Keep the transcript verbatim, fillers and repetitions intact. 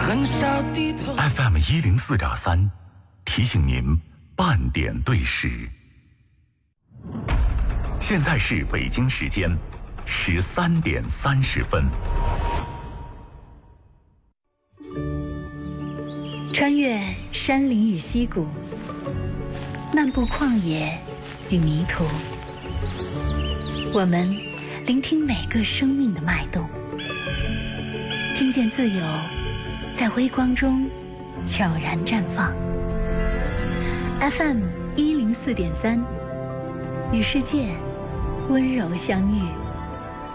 很少低头。 F M 一零四点三，提醒您半点对时。现在是北京时间十三点三十分。 穿越山林与溪谷，漫步旷野与迷途，我们聆听每个生命的脉动，听见自由在微光中悄然绽放。 F M 一零四点三，与世界温柔相遇。